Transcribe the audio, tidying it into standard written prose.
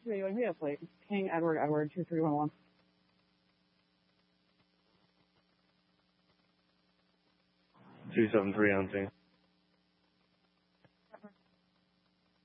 me. Give me a plate. King Edward 2311. 273 on scene.